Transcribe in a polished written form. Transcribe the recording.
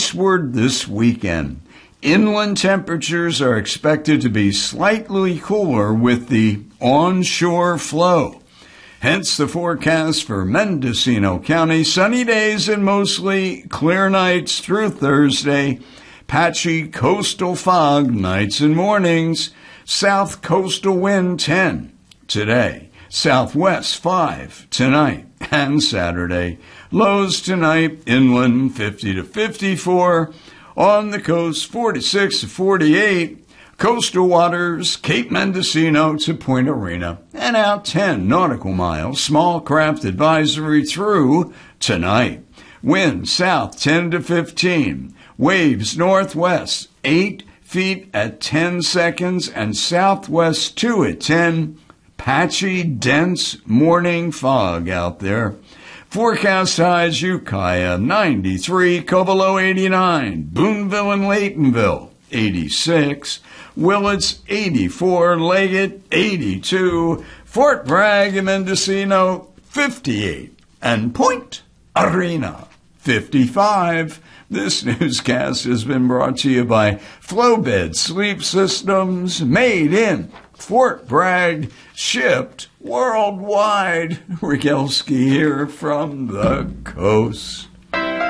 eastward this weekend. Inland temperatures are expected to be slightly cooler with the onshore flow. Hence the forecast for Mendocino County, sunny days and mostly clear nights through Thursday. Patchy coastal fog nights and mornings. South coastal wind 10 today. Southwest 5 tonight and Saturday. Lows tonight inland 50 to 54. On the coast 46 to 48. Coastal waters Cape Mendocino to Point Arena. And out 10 nautical miles. Small craft advisory through tonight. Wind south 10 to 15. Waves northwest 8 feet at 10 seconds and southwest 2 at 10. Patchy, dense morning fog out there. Forecast highs Ukiah 93, Covelo 89, Boonville and Laytonville 86, Willits 84, Leggett 82, Fort Bragg and Mendocino 58, and Point Arena 55. This newscast has been brought to you by Flowbed Sleep Systems, made in Fort Bragg, shipped worldwide. Rygelski here from the coast.